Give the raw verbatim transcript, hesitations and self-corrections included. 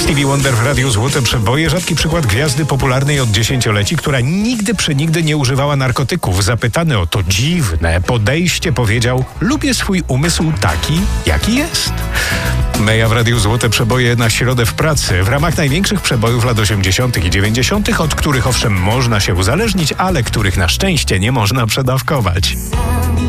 Stevie Wonder w Radiu Złote Przeboje. Rzadki przykład gwiazdy popularnej od dziesięcioleci, która nigdy przenigdy nie używała narkotyków. Zapytany o to dziwne podejście powiedział: lubię swój umysł taki, jaki jest. Meja w Radiu Złote Przeboje na środę w pracy w ramach największych przebojów lat osiemdziesiątych i dziewięćdziesiątych, od których owszem można się uzależnić, ale których na szczęście nie można przedawkować.